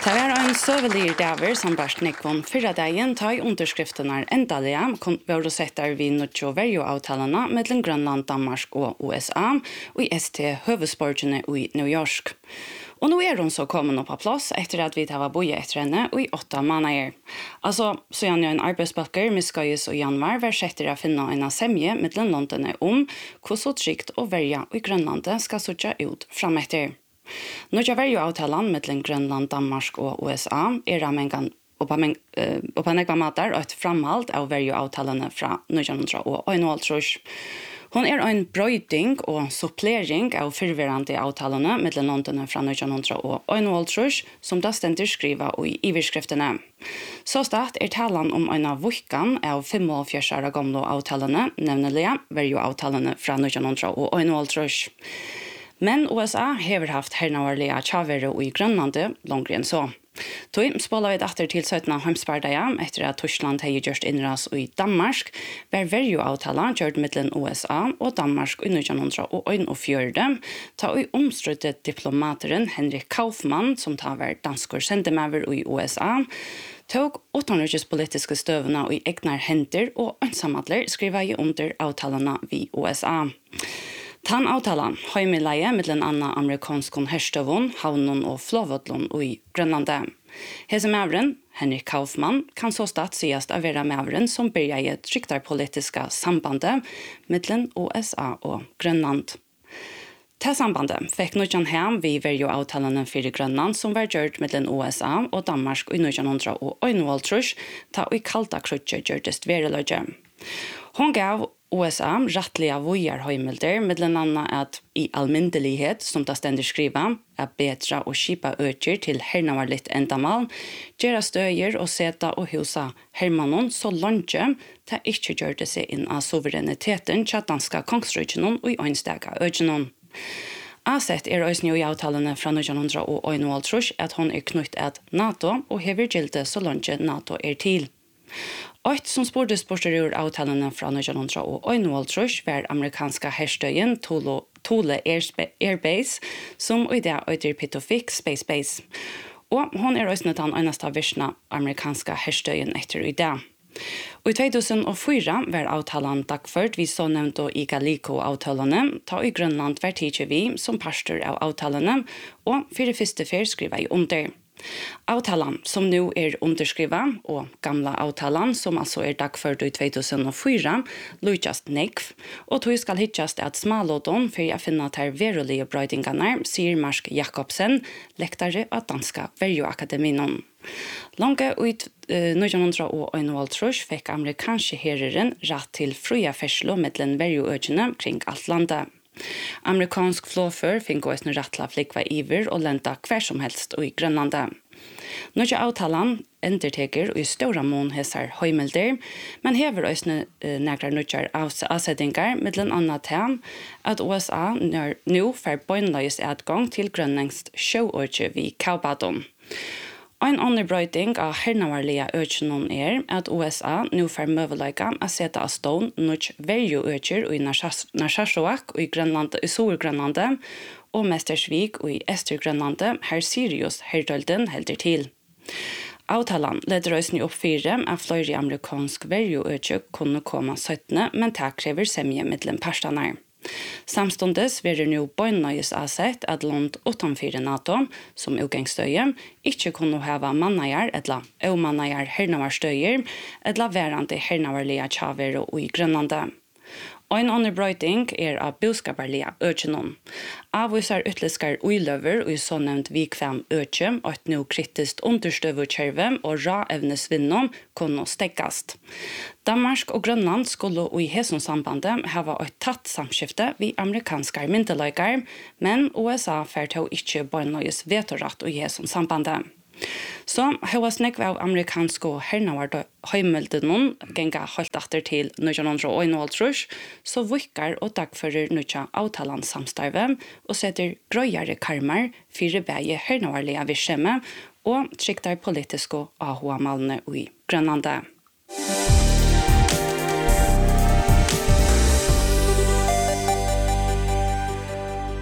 Det var en søvelig dager som bare nekvån fyrre dagen ta i underskriftene endelige var å sette vi nødt og verjoavtalene mellom Grønland, Danmark og USA og i ST hovedsportene i New York. Og nå hun så kommet opp på plass etter at vi har boet etter henne i 8 måneder. Altså, så gjør en arbeidsbalker med Skøyes og januar var setter å finne en semje mellom London hvordan trygt og verja i Grønland skal sørge ut fremetter. Nå er verjoavtalen mellom Grønland, Danmark og USA rammengen og på nekva mater og et framhold av verjoavtalene fra 1901. Hon en brøyding og supplering av fyrverande avtalene mellom London fra 1901 som da stendt skriva i iverskriftene. Så start talan om en av vukkan av 45 år gamle avtalene, nemlig verjoavtalene fra 1901. Men USA har haft hernavarlige tjavere i Grønlandet langere enn så. Tøy spåla vi etter til 17. Heimspardeia etter at Tyskland har gjort innras i Danmark, var verjoavtalen gjort mellom USA og Danmark i 1901, ta i omstrøtte diplomateren Henrik Kaufmann, som tar var danskor sendemever i USA, tog utenrikspolitiske støvene i egnar henter og ensamadler skriva i under avtalene vi USA. Tan avtalen heimileie mellom anna amerikanskon herstøvun, havnun og flåvødlun i Grønlandet. Hese mavren, Henrik Kaufmann, kan så start sigast av vera mavren som byrja i et ryktarpolitiska sambandet mellom USA og Grønland. Til sambandet fikk nødjan hem vi verjoavtalene for Grønland som var gjort mellom USA og Danmark i 1901, ta i kalda krutje gjørtest vereløgje. Hon gav USA rattliga vojarhøymilder, mellom annet at i almindelighet, som det stendig skriva, betra og skipa økjer til hernavarlitt endamal, gjøre støyer og seta og husa hermanon så langt ta ikkje gjør det seg inn av suvereniteten til danska kongsrøkjenon og i øynstega økjenon. Asett øysene i avtalene fra 1901 at hon knytt at NATO og hever gilde så langt NATO til. Oit som spurte sporterur avtalene fra 1901 var amerikanska herstøyen Thule Airbase, som i dag øyder Pitofik Space Base. Og hon også den eneste versna amerikanska herstøyen etter i dag. Og i 2004 var avtalen dagført vi så nevnt i Galiko-avtalene, ta i Grønland var tidlig vi som pastor av avtalene, og for det første fer skriva i under. Avtalen som nu underskriva og gamla avtalen som altså dagført i 2004 lujast nekv og tog skal hitjast at smalådon for å finne ter verolige brøydingarna, sier Marsk Jakobsen, lektare av Danska Verjoakademien. Lange ut 1901 fikk amerikanske herren rett til fria ferslo mellom verjoøkene kring alt landet. Amerikansk flåfør fikk også rettla flikva iver og lenta hver som helst i Grønlandet. Når avtalen enderteker i stora mån hesar høymilder, men hever også nekrar nødjar avsettingar mellom annet til at USA nå får bøgnløys adgang til grønlengst sjøårje vi Kaubadon. En annen brøyding av hernavarlige økjenon at USA nå får møveleika å sette av stån nødt verjoøkjer i Narsarsoak i Sur-Grønlandet og Mestersvik i Ester-Grønlandet her Sirius herdølden helder til. Avtalen leder oss opp 4 at flere amerikansk verjoøkjer kunne komme 17, men det krever semje mellom parstaner. Samstundes vil nu bøgnøyes avsett at land utenfor NATO, som utgangsstøye, ikke kunne hava mannajar eller ømannajar hernavarstøyer eller værende hernavarlige tjaver i Grønlandet. En annen brøyding av boskaparlige økjenon. Avviser utlyskar uiløver og så nevnt vikvem økje, og et nå kritisk understøvekjørve og raevnesvinnom kunne stekkast. Danmark og Grønland skulle i hesonsambandet hava et tatt samskifte vid amerikanske myndeløyker, men USA får til ikke bøgnøyes vetoratt i hesonsambandet. Så høyas nekve av amerikanske hernavarde høymølden genga holdt etter til 1901, så vikkar og dagfører nødja avtalen samstarve og setter grøyere karmer for beie hernavarlige virksomhe og trykter politiske avhoamalene i Grønlandet.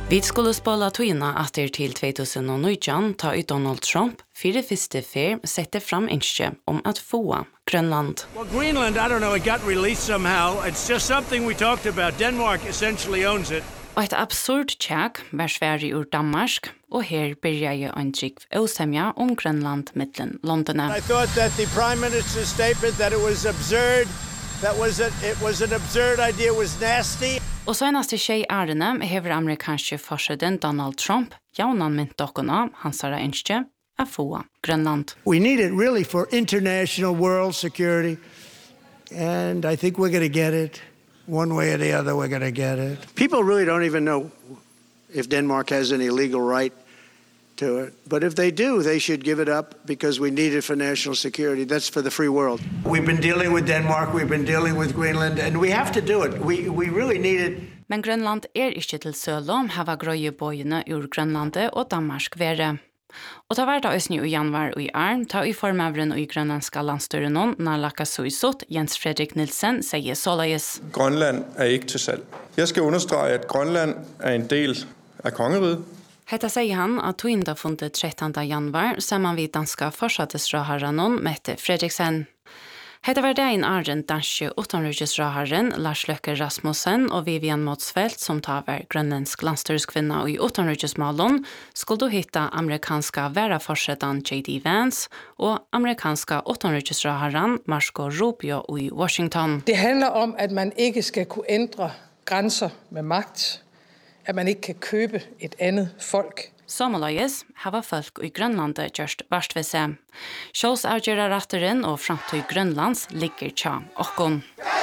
Vi skulle spela tøyna atter til 2019 ta ut Donald Trump fyrir første fer sette fram ønske om at få Grönland. Well, Greenland, I don't know, it got released somehow. It's just something we talked about. Denmark essentially owns it. Og et absurd tjekk var Sverige ur Danmark, og her byrja jeg en trygg avsemja om Grönland mittlen London. I thought that the Prime Minister's statement that it was absurd, it was an absurd idea, it was nasty. Og senaste tjej ærene hever amerikanske forsøden Donald Trump jaunan mynt dokkona hansara ønske av få Grönland. We need it really for international world security, and I think we're going to get it. One way or the other, we're going to get it. People really don't even know if Denmark has any legal right to it. But if they do, they should give it up because we need it for national security. That's for the free world. We've been dealing with Denmark, we've been dealing with Greenland, and we have to do it. We really need it. Men Grönland ikke til sølom, hava grøye bøyene ur Grønlandet og Danmark være. Og ta vært øsni i januar og i arm, ta i formavren og i grønlandska landstørenon, Nalaka Suisot, Jens Fredrik Nielsen, sier såleis. Grønland ikke til salg. Jeg skal understrege, at Grønland en del av kongeriget. Hetta sier han at tøynda fundet 13. januar saman vid danska forsattesraharranon Mette Fredriksen. Hetta var dagen arren danske utenriksraharren Lars Løkke Rasmussen og Vivian Motsfeldt som tar var grønlandsk landstyrskvinna og i utenriksmalen skulle du hitta amerikanska varaforsetan J.D. Vance og amerikanska utenriksraharren Marco Rubio i Washington. Det handler om, at man ikke skal kunne ændre grænser med magt, at man ikke kan købe et andet folk. Samaløyes hava folk i Grønlandet gjørst varstvise. Sjås avgjøra ratteren og framtøy Grønlands ligger tja okkon.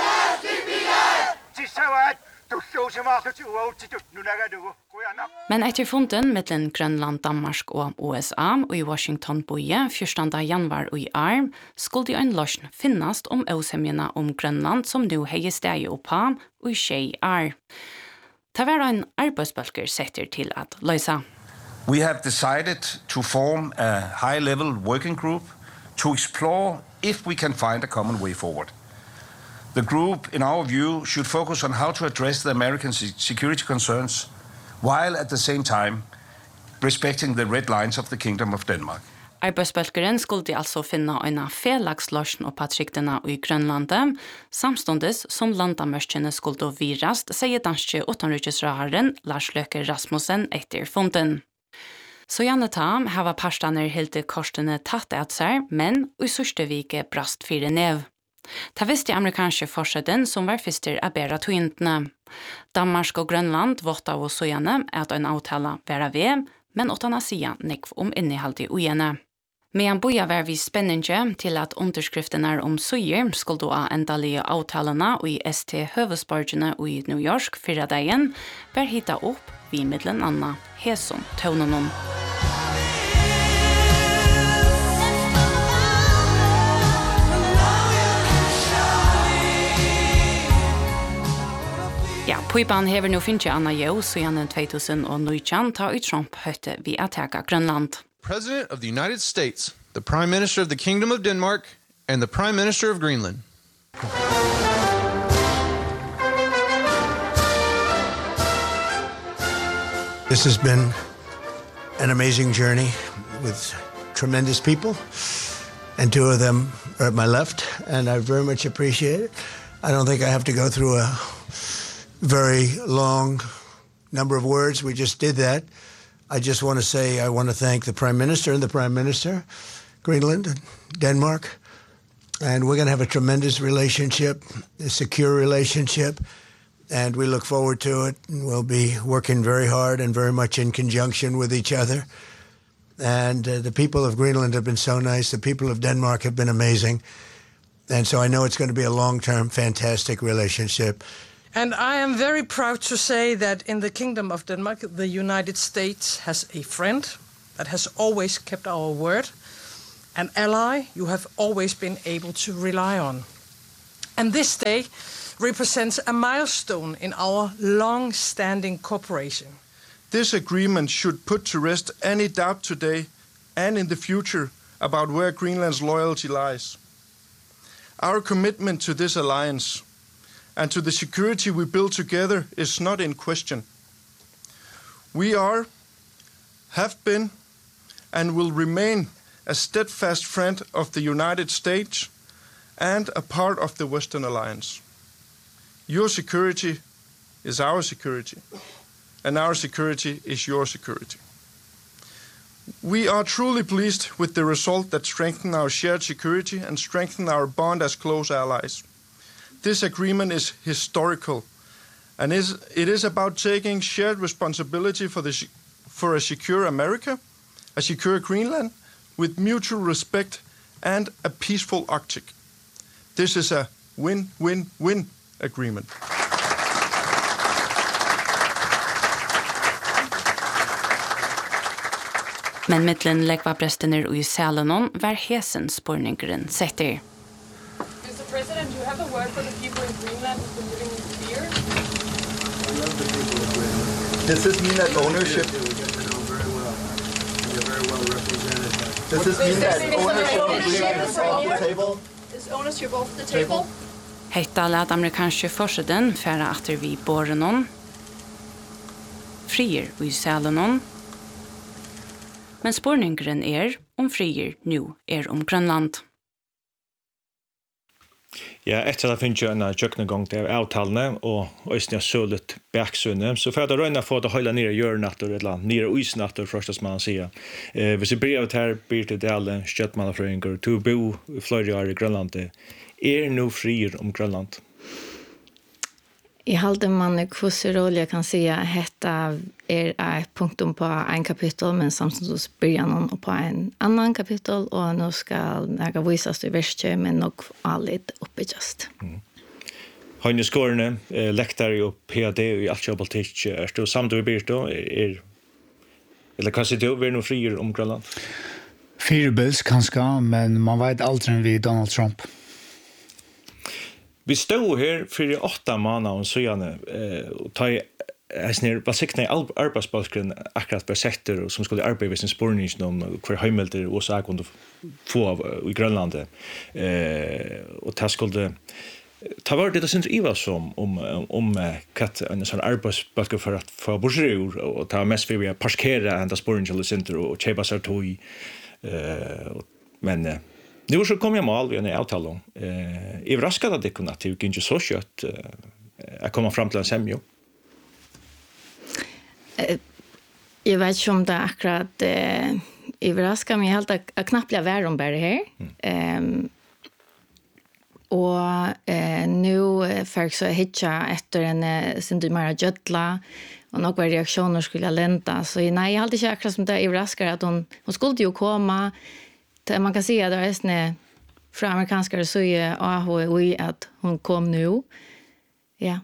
Men etter funden mittlen Grønland, Danmark og USA og i Washington boje 14. januar og i arm skulle en løsn finnast om avsemjene om Grønland som nu hei steg oppa og i tjei ar. Ta var en arbeidsbølger setter til at løysa. We have decided to form a high-level working group to explore if we can find a common way forward. The group, in our view, should focus on how to address the American security concerns while at the same time respecting the red lines of the Kingdom of Denmark. Arbeidsbølgeren skulle altså finne en felagsløsjen og patriktene i Grønlandet, samstundes som landamørskene skulle virast, sier danske utenriksraharen Lars Løkke Rasmussen etter funden. Så gjerne ta hava parstaner helt korsene tatt at seg, men i sørste vike brast fire nev. Ta visste amerikanske forsøden som var fister av bæra tøyntene. Danmark og Grønland våtta av så gjerne at en avtale være ved, men åttana sida nekv om innehalt i ujene. Men boja var vi spennende til at underskriftene om søyer skulle ha endalige avtalene i ST Høvesborgene i New York fyrre dagen, var hitta opp vi middelen Anna Heson Tøvnenon. Ja, Puiban hever nu finnes Anna Jo, så gjennom 2019 ta ut Trump høyte vi attacka Grønland. President of the United States, the Prime Minister of the Kingdom of Denmark, and the Prime Minister of Greenland. This has been an amazing journey with tremendous people, and two of them are at my left, and I very much appreciate it. I don't think I have to go through a very long number of words. We just did that. I just want to say I want to thank the Prime Minister and the Prime Minister, Greenland and Denmark, and we're going to have a tremendous relationship, a secure relationship, and we look forward to it, and we'll be working very hard and very much in conjunction with each other. And the people of Greenland have been so nice. The people of Denmark have been amazing. And so I know it's going to be a long-term, fantastic relationship. And I am very proud to say that in the Kingdom of Denmark, the United States has a friend that has always kept our word, an ally you have always been able to rely on. And this day represents a milestone in our long-standing cooperation. This agreement should put to rest any doubt today and in the future about where Greenland's loyalty lies. Our commitment to this alliance and to the security we build together is not in question. We are, have been, and will remain a steadfast friend of the United States and a part of the Western Alliance. Your security is our security, and our security is your security. We are truly pleased with the result that strengthens our shared security and strengthens our bond as close allies. This agreement is historical, and it is about taking shared responsibility for a secure America, a secure Greenland, with mutual respect and a peaceful Arctic. This is a win-win-win agreement. Men mittlen legva prestener og i salen var hesen spårningeren setter. Mr. President, do you have a word for the people in Greenland who've been living in fear? I love the people of Greenland. Does this mean that ownership? You're very well represented. Does this mean that ownership of Greenland is off the table? Is ownership off the table? Hetta lat amerikanske forsiden færa atter vi bårenon. Frier vi salenon. Men spårningeren om frier nu om Grønland. Ja, etter at finnes jo en kjøkkengang til avtalene og østene sølet bergsønne, så for at røyne få det høyla nere hjørnatter, eller nere isnatter, først som man sier. Hvis jeg blir av her, blir det alle skjøttmannafrøyinger, til å bo i flere år i Grønland, nu frier om Grønland? I halde man hur rolig jag kan säga hetta ett punktum på en kapitel men samtidigt så börjar någon på en annan kapitel och nu ska jag visas i verset men nog allt uppbyggast. Har ni skårene, lektor och PhD i alkoholpolitik, är du samtidigt blir då eller kanske det är nog frier om Grönland? Fyrbils kanske, men man vet aldrig vid Donald Trump. Vi stod her for 8 måneder og søgjene, og ta var sikkert arbeidsbalkeren akkurat besetter, som skulle arbeide ved sin spørning om hver heimelder USA kunne få av i Grønlandet. Og det skulle ta var det som Iva som om hva en sånn arbeidsbalker for at få borsreur, og ta mest for å parkere enda spørning eller senter og kjøpe seg tog. Men nu så kom jag mal vi en avtal. I raskade att det kunde att det inte så kött att komma fram till en semjo. Jag vet inte om det akkurat i raskade mig helt att knappt jag var om bara här. Och nu för så hitcha efter en sindimara jötla och några reaktioner skulle lända så nej jag hade inte akkurat som det i raskade att hon skulle ju komma. Man kan säga att det är från amerikanska så är AHOI att hon kom nu. Ja.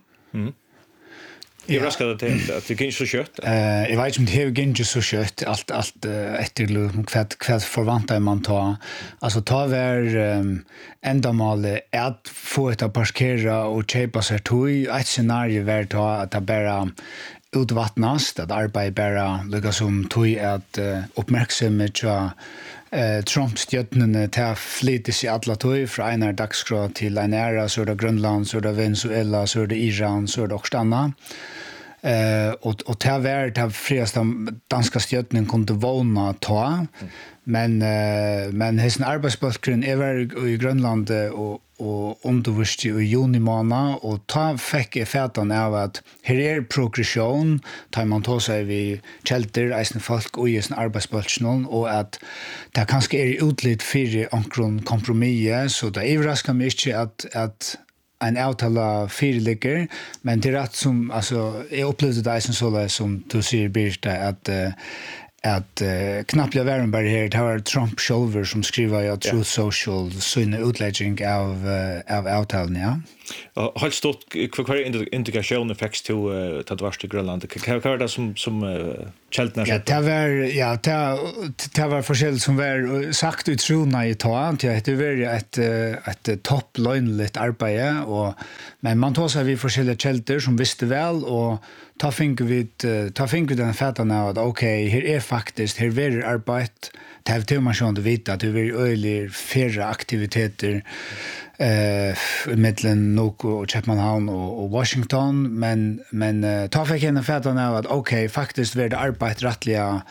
Jag raskade att det gick så kött. Jag vet inte hur det gick så kött allt efter kvad förväntar man ta. Alltså ta var ändamålet att få ett parkera och köpa sig tog ett scenario var ta att bara utvattnas att arbeta bara lika som tog att uppmärksamhet Trump-stjøttene til flyter seg alle tog fra en dagsgrad til en æra, så det Grønland, så det Venezuela, så det Iran, så det også annet. Og til hver til frieste danske stjøttene kunne vågne ta, men hesten arbeidsbølgren i Grønland og undervist i juni måned, og ta fikk fætene av at her progresjon, tar man ta seg ved kjelter, eisen folk og i sin arbeidsbølgren, og at det kanskje utlitt for omkring kompromisset, så det overrasker meg ikke at en avtale foreligger, men det rett som, altså, jeg opplevde det som du sier, Birte, at knappt jag var bara här det var Trump själv som skriver i Truth Social såna utläggning av avtalen ja. Och har stått kvar integrationen effekts till att vara till Grönland. Vad var det som Kjeltner ja, det var forskjell som var sagt utrona i tåan till att det var ett topplönligt arbete och men man tar sig vid forskjelliga kjelter som visste väl och ta finker vi den fätan av att okej, här faktiskt här är arbete det har man sjön att vita att det är öliga färre aktiviteter mellan Nuuk och Köpenhamn och Washington, men ta fick en fätan av att okej, faktiskt var det arbete rättliga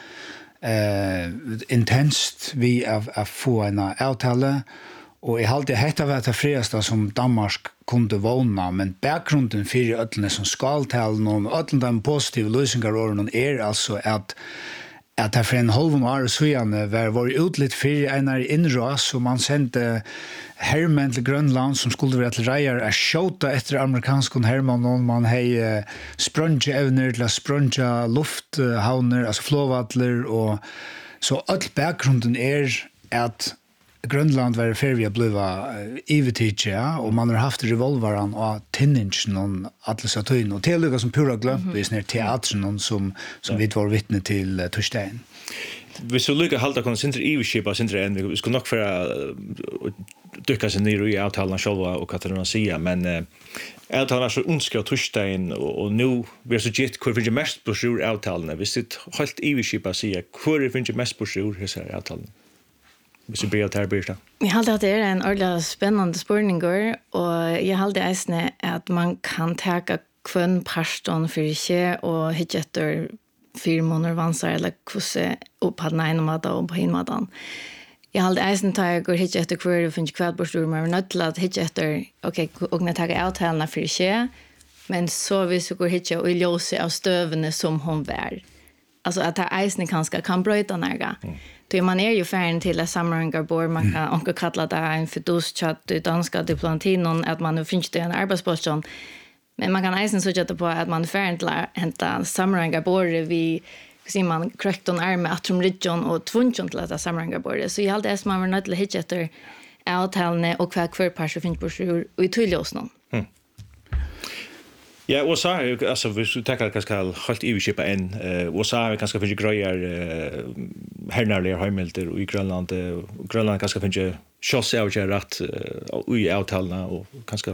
intenst vi av få en avtale, och I halde hetta var det fresta som Danmark kunde våna, men bakgrunden för öllene som skal tala om öllene de positiva lösningar alltså att det för en halv år sedan var utlitt för en inras som man sände hermen till Grönland som skulle vara till rejer att skjuta efter amerikanska hermen och man hej sprunge evner till sprunge lufthavner, alltså flåvattler, och så all bakgrunden att Grönland var färdig att bliva ivetidja, och man har haft revolveran och tinningen och atlasatyn och tillöga som pura glömt i sån teatern som vi var vittne till torsdagen. Vi så lycka halta kon center iveshipa center en vi skulle nog för dyka sig ner I avtalen själva och Katarina säga, men avtalen så önskar torsdagen och nu vi så jet kvar för mest på sjur avtalen. Vi sitter helt iveshipa säga kvar för mest på sjur så avtalen. Hvis vi blir til Birsta. Jeg halte at det en ordentlig spennende spørninger, og jeg halte eisne at man kan teka kvann parsten for ikke, og hitte etter 4 måneder vansar, eller hvordan på den ene måten og på en måten. Jeg halte eisne at jeg går hitte etter hver og finner kveldborstor, men jeg er nødt til at hitte etter, ok, og jeg teka avtalene for ikke, men så hvis vi går hitte og ljøse av støvene som hun vær. Altså at det eisne kan brøyta nærga. Man ju färdig till att sammanhänga bor, man kan också kalla det en fiduschatt I danska diplomatinon att man finns det en arbetsposition. Men man kan även söka på att man färdig till att hämta sammanhänga bor vi ser man korrekt on arme att som region och tvunchen till att sammanhänga bor. Så jag hade man var nöjd till hit efter avtalene och kvar par finns på sjur och I tydligos någon. Ja, USA alltså vi skulle ta kanske helt iveshipa en USA kanske finns grejer hernärliga hemmelter I Grönland Grönland kanske finns shots out rätt I avtalna och kanske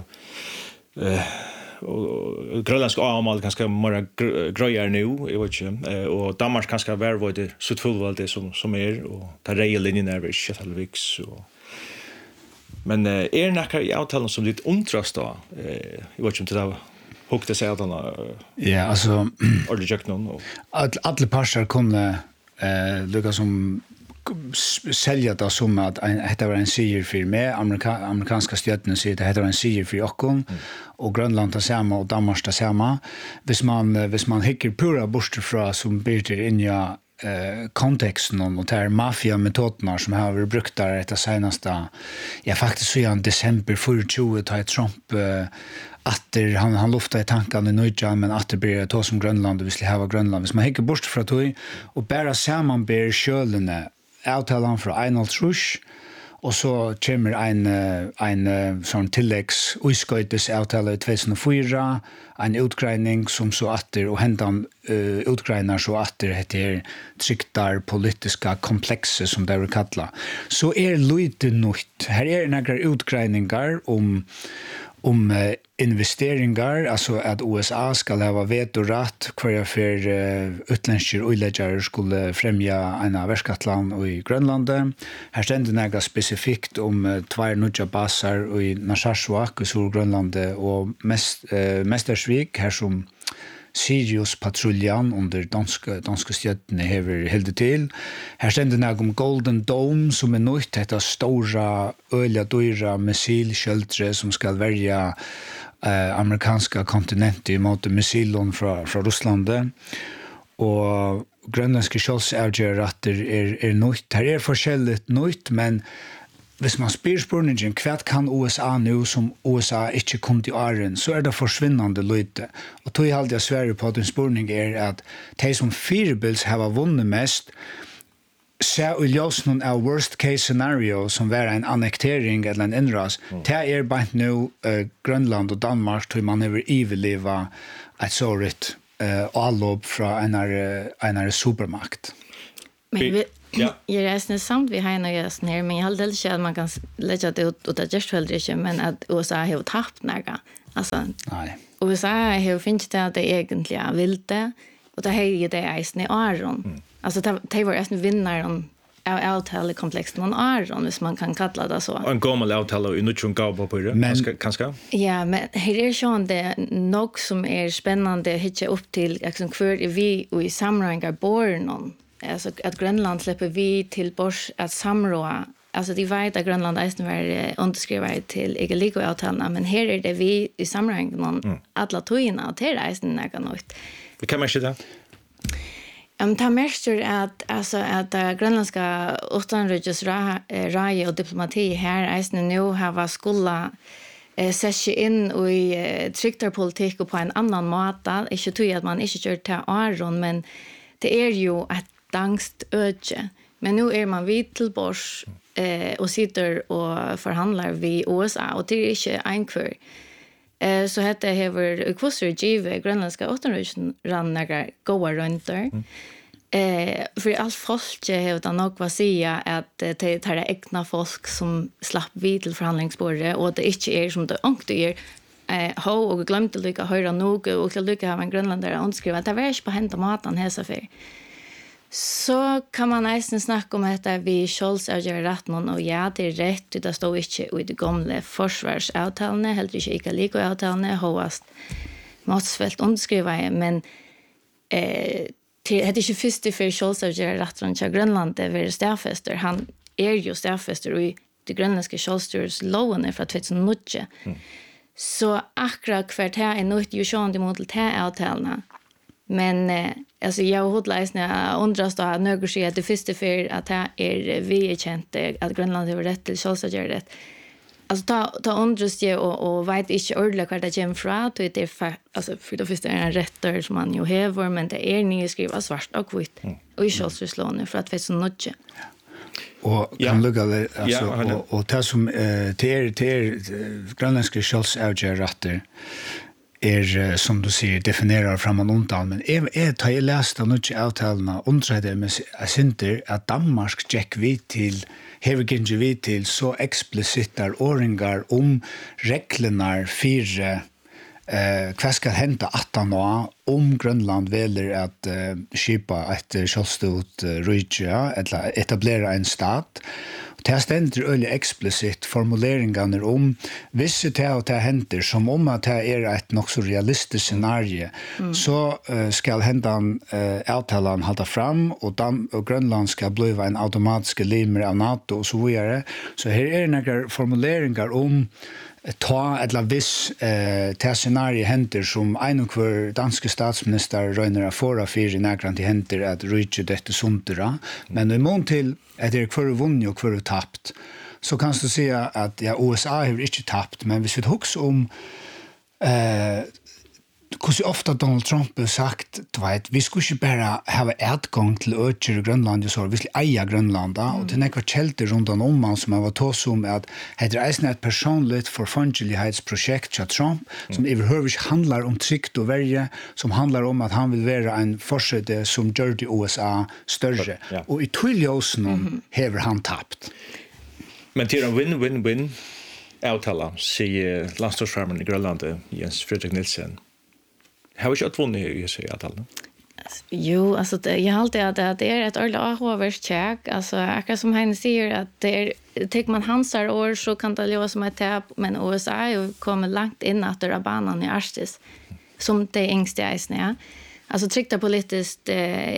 och grönländska amal kanske mer grejer nu I vet inte och Danmark kanske var det så fullvalde som och ta regellinjen är Shettalviks och men näkar I avtalen som lite ontrast då I vet inte det hukte sig att ja alltså ordentligt någon alla parter kunde lucka som sälja det som att det var en seger för mig amerikanska stjärnorna säger att det var en seger för oss och Grönland det samma och Danmark det samma hvis man hickar pura borstfra som blir in ja kontexten och där mafia-metoderna som har varit brukt där det senaste faktiskt så I december 2020 tar Trump att han luftar I tankarna I Nordjan men att det blir ett som Grönland och vi skulle ha Grönland hvis man hickar bort från det och bara samman ber kölene avtalan från Einald Trush och så kommer en sån tilläggs utskötes avtal I 2004 en utgreining som så åter och händan utgreinar så åter heter trycktar politiska komplexer som det vill kalla så lite nytt här några utgreiningar om investeringar alltså att USA ska ha vetorätt kvar för utländska oljejare skulle främja en verkskatland I Grönland. Här ständer några specifikt om 2 nya baser I Narsarsuaq I Sur-Grönland och Mestersvik här som Sirius-patruljan under danska stjärnorna hever helde till. Här ständer något om Golden Dome som nytt detta stora öliga dyra missilsköltre som ska välja amerikanska kontinenter emot missilon från Ryssland. Och grönländska kjolsavgöratter är nytt. Här forskjelligt nytt, men hvis man spyr spurningen, hva kan USA nu som USA ikke kom til åren, så det forsvinnende lite. Og tog jeg alltid sverre på at en spurning at de som firebilds har vunnet mest, ser I ljøsnen av worst case scenario som var en annektering eller en innras, det bare nu Grönland og Danmark, tog man over iveliva et såret avlopp fra en supermakt. Men jag är samt vi har något ner men jag håller inte att man kan lägga det ut och det just väl inte men att USA har tappat några alltså nej USA har finns det att det egentligen vill det och det har ju det är snä Aron alltså det var nästan vinnaren avtalekomplex någon Aron, hvis man kan kalla det så. En gammal avtale i nuttjon gav på det, kanskje? Ja, men her sånn det nok som spännande hitcha upp till liksom hver vi och i samrådingar bor någon. Alltså att Grönland släpper vi till bors att samråda. Alltså de vet att Grönland är var underskrivet till EGLIGO-avtalen, men här är det vi i samrådingar någon alla tojerna och till reisen näka något. Vi kan märka det? Ta mest att grönländska utanriks raje och diplomati här eisen nu har skulle sätta in i trycktarpolitik och på en annan måte. Inte tror att man inte kör till Aron, men det är ju ett danskt öde. Men nu man vid till bors och sitter och förhandlar vid USA och det är inte enkvör. Så heter hever kvoster give grönländska utanriksrannar goa runt där. För allt folk har det nog vad säga att det är egna folk som slapp vid till förhandlingsbordet och det inte som det ångte ho och glömde lycka höra nog och till lycka ha en grönländare anskriva att det var inte på hända maten här så för. Så kan man nästan snacka om att vi själva gör rätt någon och ja, det är rätt. Det står inte i det gamla försvarsavtalet, heller inte i EGLIGO-avtalet, hovast måtsfällt underskriva, men det är inte först för själva gör rätt från Grönland, det är stäffester. Han ju stäffester i det grönländska självstyrelsloven för 2009. Så akkurat kvart här är något ju sjön emot det här avtalet. Men alltså jag hoppas när undras då att några säger att det första för att det är vi känt att Grönland har rätt till självständighet. Alltså ta undras ju och vet inte ordentligt vad det kommer från. Det är alltså för det första är en rätter som man ju häver, men det är ni skriva svart och vitt och i självständighet för att det är så nödvändigt. Och kan lugga alltså och det som det grönländska självständighetsrätter som du säger definierar fram en undan, men tar jag läst av något avtalena undrar med synder att Danmark gick vid till hever vid till så explicita ordningar reglerna för vad ska hända om Grönland väljer att skipa ett självstort rike eller etablera en stat. Det ständer öliga explicit formuleringar vissa det och det händer som om att det är ett nog så realistiskt scenario så ska hända avtalan hålla fram och Grönland ska bli en automatisk limmer av NATO och så vidare. Så här är några formuleringar ta eller viss det scenario händer som en och kvar danske statsminister Røyner Fora för nägran till händer att rycka detta sundra, men i mån till att det är kvar vunnit och kvar tappt, så kan du säga att USA har inte tappt, men hvis vi huxar om hur ofta Donald Trump har sagt, vi skulle inte bara ha adgång till ökare Grönland, så vi skulle eja Grönland, och det är några källor runt om man som har varit hos om att det är ett personligt förfångelighetsprojekt till Trump som överhuvudtaget handlar om trygt och värje, som handlar om att han vill vara en försökare som gör det USA större. Och i tilljösen har han tappt. Men till en win-win-win avtala, säger landstorsfarmen i Grönland, Jens Fredrik Nilsen. Har vi inte vunnit i sig avtalen? Jo, alltså jag har alltid att det är ett ordentligt avhåverst check. Alltså akkurat som han säger att det är man hansar år så kan det låta som ett täp, men USA har ju kommit långt in att dra banan i Arktis som det yngste eisne. Alltså tryckta politiskt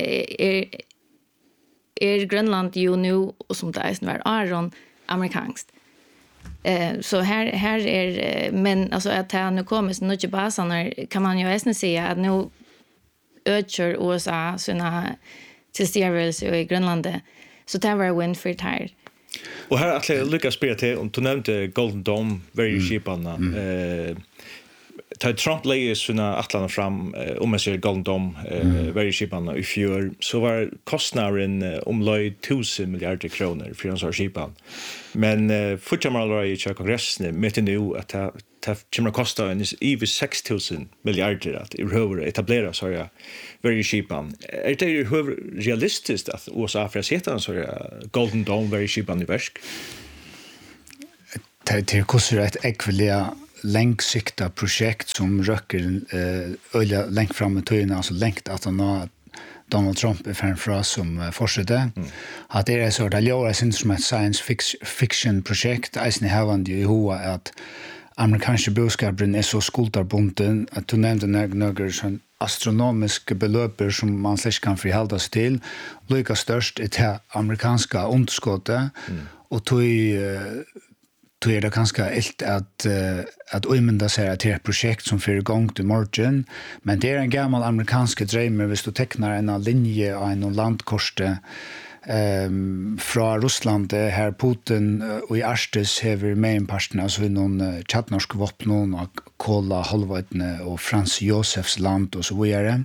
är Grönland ju nu och som det eisne var Aron amerikanskt. Så här är men alltså att här nu kommer så mycket basen kan man ju nästan säga att nu ökar USA sina tillståndsrörelser i Grönland, så det var win för här. Och här att lyckas spela till om du nämnde Golden Dome very cheaparna Trump lägger sina atlarna fram man ser Golden Dome very cheaparna i fjör, så var kostnaden löj 1000 miljarder kronor för en sån skipan. Men fortfarande i kongressen med nu att det kommer kosta en över 6 000 miljarder att etablera så här very cheapan. Är det realistiskt att USA för att sätta en sån Golden Dome very cheapan i verk? Det kostar ett ekvilia längsikta projekt som röker öliga längt fram i tiden, alltså längt att nå Donald Trump är fram för oss som fortsätter. Att det är så där Laura som ett science fiction projekt Eisen havande i hoa att amerikanska boskapen är så skuldarbunden att du nämnde några sån astronomiska belöper som man släck kan förhålla sig till. Lika störst är det amerikanska underskottet och tog är det ganska ilt att umynda sig till ett projekt som för igång till morgon. Men det är en gammal amerikansk dröm hvis du tecknar en linje av en landkorste från Ryssland här Putin och i Arstes hever mainparten alltså i någon tjatnorsk vapen och Kola halvötne och Frans Josefs land och så vidare.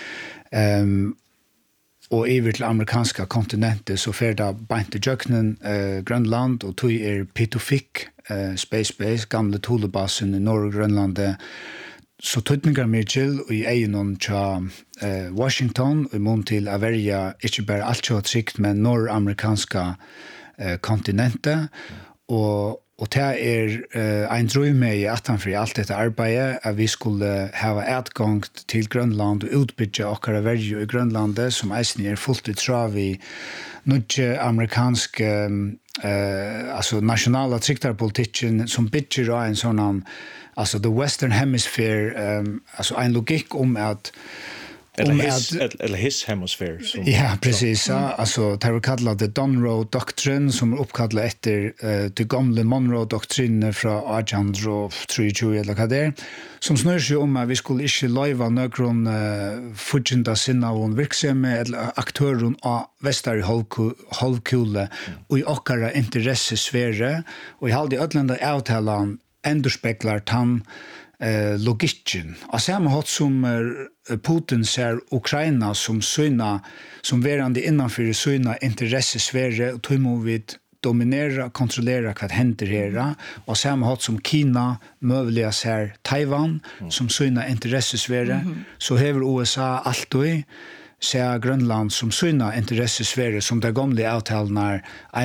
Och över till amerikanska kontinenter så färda bant i Jöknen, Grönland och tog Pitofik, Space Base, gamla Tulebasen i norra Grönland. Så tydningar Mitchell och i egen till Washington och mån till Averia, inte bara allt så tryckt men norramerikanska kontinenter. Och det är en dröm i attanför allt detta arbete att vi skulle ha utgång till Grönland och utbygga och Averia i Grönland som är fullt i trav i mycket amerikansk alltså nationella trycktarpolitiken som bygger av en sån alltså the western hemisphere alltså en logik att eller his hemisphere. Ja, precis. Alltså det var kallat the Monroe Doctrine som uppkallat efter det gamla Monroe Doctrine från 1823 eller vad det är. Som snör sig om att vi skulle inte leva någon fudgenda sinna av en verksamhet eller aktören av västar halvkule och i åkara intressesfäre och i halde ödlanda avtalan endurspeglar tann logikken. Av samma håll som Putin ser Ukraina som verande innanför sina intressesfäre och tog må vi dominera, kontrollera vad händer här. Och samma håll som Kina möjliga ser Taiwan som sina intressesfäre så hever USA alltid ser Grönland som sina intressesfäre som det gamla avtalen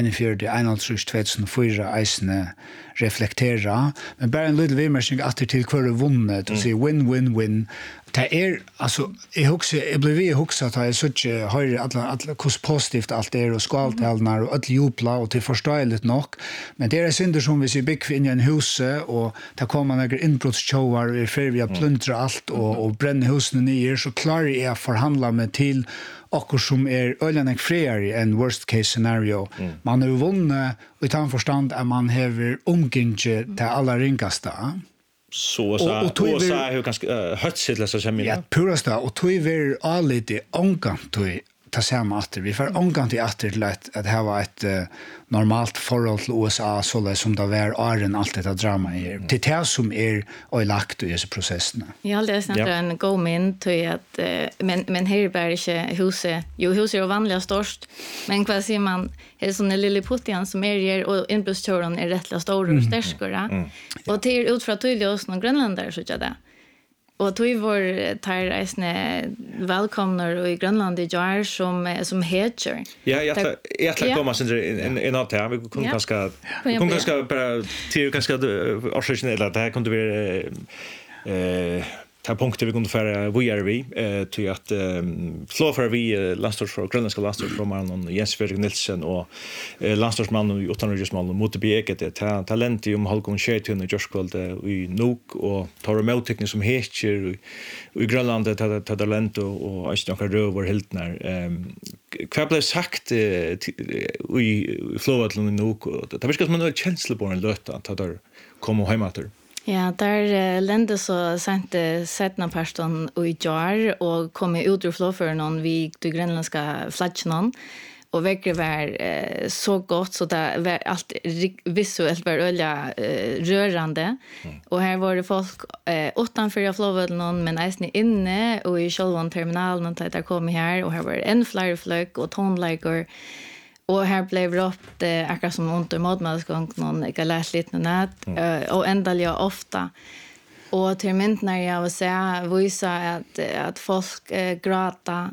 2004 eisne reflektera. Men bara en liten vimmärkning att det till kvar vunnet och säga win-win-win. Det är, alltså, jag blev vid också att jag så har alla hur positivt allt är och skvaltalnar och allt jubla och till förståeligt nog. Men det är synder som vi ser bygg in i en hus och där kommer några inbrottstjovar och för vi har plundrat allt och bränner husen ner så klarar jag att förhandla med till och som ölen friare än worst case scenario. Man har vunnit utan förstand att man har omgånget till alla ringaste. Så så hur ganska hötsittla så som ja purasta och tog vi alltid omgång tog ta samma att vi får omgång till att det här var ett normalt förhåll till USA så som det var åren allt detta drama är till det som och lagt i processen. Ja, det är snarare en go min till att men här är inte huset. Jo, huset är vanligt störst, men vad säger man? Det är såna lilla puttian som är och inbustören är rättla stora och starkare. Och till utfrån tydligt oss någon grönländare så jag det. Och tog vår tärreisne välkomnar och i Grönland i jar som heter. Ja, jag tror komma sen en av det. Vi kunde ganska bara till ganska originellt att det här kunde vi ta punkter vi kunde föra vi till att slå för vi landstors för grönländska landstors från man Jens Fredrik Nilsson och landstorsman och utanriksman mot det talent om Holkon Shetun och Josh Gold i Nok och tar emot teknik som heter i Grönland det talent och jag snackar över helt när vad blev sagt i flowet i Nok det var som en känsloborn löta att där komma hem åter. Ja, där lände så sent sättna person och i jar och kom ut ur flow för någon vi till grönländska flaggen och väcker var så gott så det var allt visuellt var öliga rörande och här var det folk utanför flowen någon men nästan inne och i själva terminalen och där kom här och här var en flyrflöck och tonlager. Och här blev det upp akkurat som under modmålsgång någon jag läst lite nät och ändå ofta. Och till mint när jag vill säga visa att folk gråta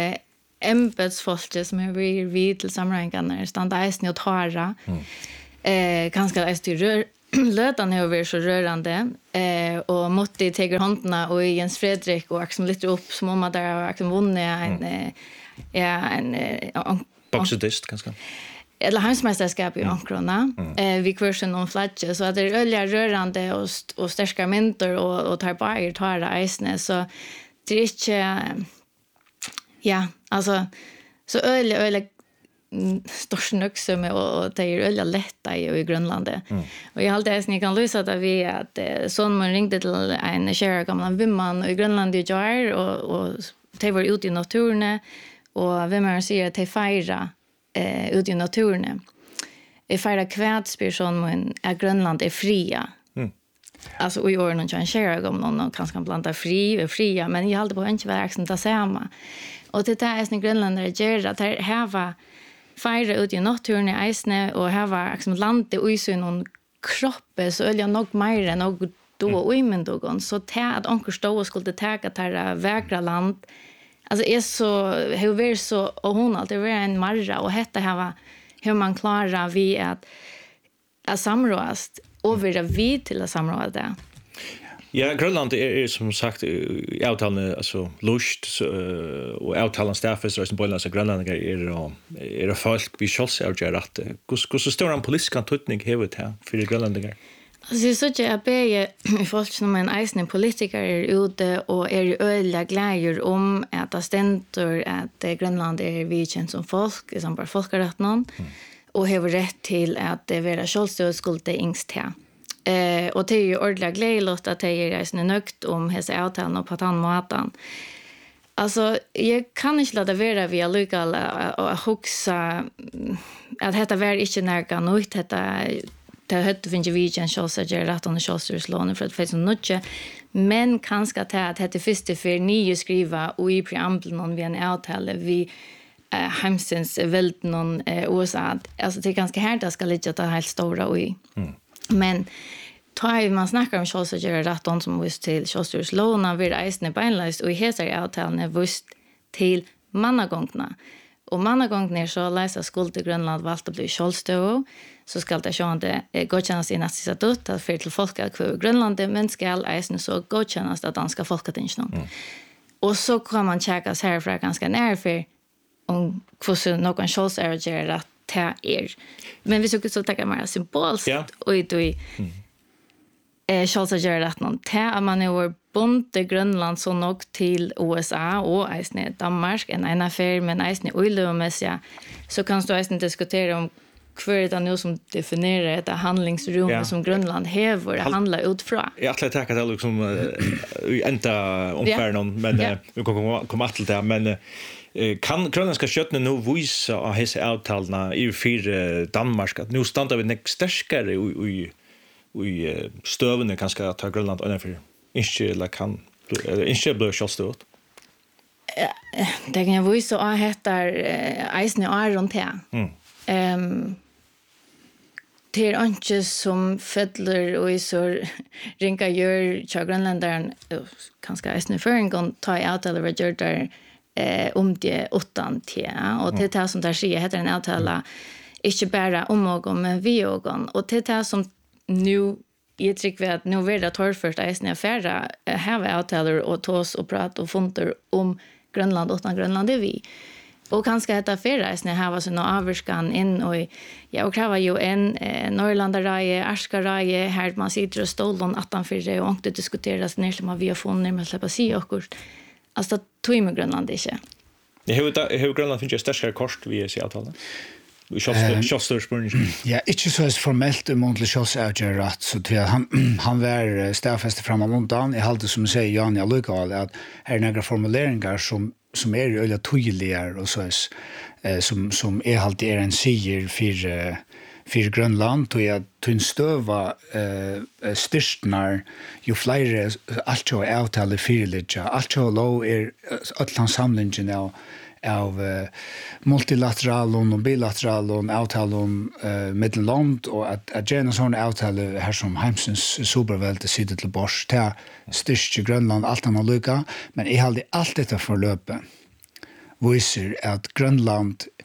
ämbetsfolk som är vid till sammanhangarna stannar isen och tåra. Kanske är det lötan har varit så rörande och Motti tar händerna och Jens Fredrik och Axel lyfter upp som om att där har Axel vunnit en boxedist kanske. Eller handelsmästerskap i Ankrona. Vi kursen om flatje så att det är öliga rörande och starka myntor och tar bara tar det isne så det är inte ja, alltså så öliga störst nökse med och det är öliga lätta i Grönlandet. Och jag alltid ni kan lösa det vi att man ringde till en kära gamla vimman i Grönland i Jar och de var ute i naturen och vimman säger att de fira ute i naturen. Jag firar kvällsperson men att Grönland är fria. Alltså i år någon kan köra om någon kanske blanda fria men jag håller på inte vara exakt det samma. Och det där är grönländare gör att det här var fira ute i naturen i isne och här var liksom landet och i någon kropp så öliga nog mer än något då och i men då så att onkel stå och skulle ta att det vägra land. Alltså är så hur så och hon alltid var en marra och hetta här var hur man klarar vi att samråast över vi till att samråda det. Ja, Grönland är som sagt i avtalen alltså lust och avtalen staffes och som bollar så Grönland är folk vi skall avgöra rätt. Hur så stor en politisk antydning har det här för grönlänningar? Alltså så att jag ber folk som en eisne politiker ute och är öliga glädjer om att det ständer att Grönland är vi känt som folk, som bara folkrätten och har rätt till att vara självständigt skulle det yngst här. Och det är ju ordentligt glädjligt att det är nökt om hela avtalen och på den måten. Alltså, jag kan inte låta vara via lyckal och huxa att detta var inte närka nytt. Det hötte finns ju vi en chans att göra rätt om kjolstyrslån för att det finns så mycket. Men kanske att det första för ni skriva och i preamblen vid en avtal vi hemsens väldigt någon USA. Alltså det är ganska här det ska ligga ta helt stora och i. Men tar man snackar om kjolstyrslån rätt om som visst till kjolstyrslån vid eisne beinleist och i hela avtalen är visst till mannagångna. Och mannagångna så läsa skuld till Grönland valt att bli kjolstyrslån. Så skal det sjående godkjennes i neste statut at for til folket kvar Grønland, men skal eisen så godkjennes av danska folketingsnån. Og så kan man tjekkes herfra ganske nærfor om hvordan noen kjøls er å gjøre at det Men hvis du så tenker mer symbolsk, og i kjøls er å gjøre at noen, det man jo bundet Grønland så nok til USA og eisen Danmark, en affär men eisen uiløvmessig, så kan du eisen diskutere om kvar det nu som definierar det handlingsrummet som Grönland häver handla utfra. Jag har tackat det liksom ända omfärden men vi kommer komma till det men kan grönländska köttne nu visa av hese avtalna i för Danmark att nu stannar vi nästa starkare i stövne kanske ta Grönland ungefär inte eller kan inte bli självstått. Det kan jag visa att heter Eisne Aron te. Det är inte som födler och så ringa gör till grönländaren kanske Eisne för en gång ta i avtal och gör där om det 8 till och det är som där säger heter en avtala inte bara om och men vi och det är som nu jag tycker att nu vill det torrförst Eisne affära have avtalar och tås och prata och funter om Grönland utan Grönland är vi. Och kanske heter förresten här var så några avskan in och jag kräver ju en Norrlandareje, Askaraje här man sitter och stolen attanför det och det diskuteras när som vi har funnit med släppa sig och alltså tog med Grönland inte. Hur Grönland finns ju starkare kost vi ser avtalet. Vi ja, inte så formellt muntlig kjolsavgjøret, så tror jeg han var stedfestet frem av måneden. Jeg halte som säger Jan Jalukal at her er några formuleringar som är öliga tydligare och så som är alltid en siger för Grönland och jag tun stöva styrstnar ju fler allt och avtal för allt och lov är allan samlingen av multilateral och bilateral avtal med land och att gärna såna avtal här som Heimsens supervälte sitter till bors till styrst Grönland allt annat lika men I hade allt detta förlöpe visar att Grönland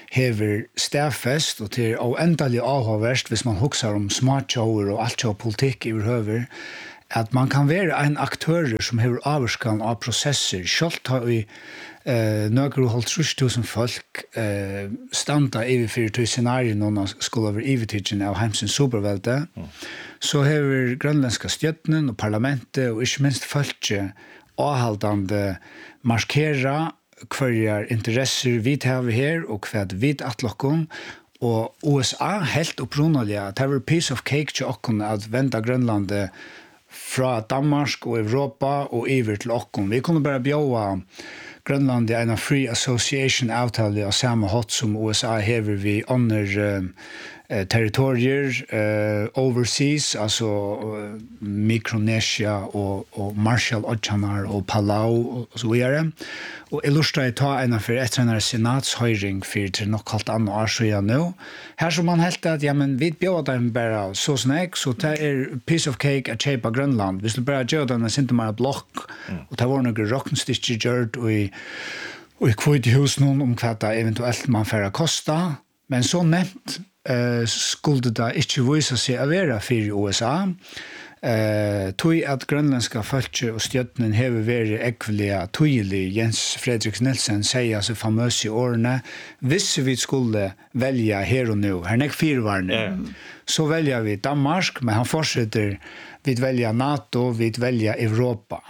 hever stafest, og til oendelig avhåverst, hvis man husker om smartshowere og alt politikk i høver, at man kan være en aktør som hever avskan av prosesser. Selv har vi nøkker og holdt 30.000 folk standa iverfyr til scenarier noen skulle over ivertidgen av Heimsens supervelde. Så hever grønlandska stjøttenen og parlamentet og ikke minst folket avhaldande markera hva interesser vi tar her og hva vi atlokkon. Og USA helt opprunalige, det var piece of cake til okkon at venda Grønlandet fra Danmark og Europa og iver til okkon. Vi kunne bare bjåa Grønland er en free association avtale av samme hot som USA hever vi under territorier overseas, altså Mikronesia og Marshall Odjanar og Palau og så videre. Og jeg lurer til å ta en for etter en senatshøyring for til nok alt annet år så nå. Her som man helt at, ja, men vi bjør dem bare så snakk, så det er piece of cake at kjøpe Grønland. Hvis du bare gjør den, så er det bare blokk, og det var noen rockenstikker gjørt, og i kvitt hus noen om hva det eventuelt man får kosta. Men så nevnt skulle det ikke vise seg å være for USA. Tog at grønlandska folket og stjøttenen hever vært ekvelige tydelig. Jens Fredrik Nielsen sier så famøse i årene, hvis vi skulle velge her og nå, her er ikke 4 varene, så velger vi Danmark, men han fortsetter, vi velger NATO, vi velger Europa.